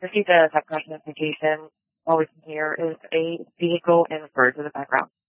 received a type crash notification while we can hear is a vehicle in birds in the background.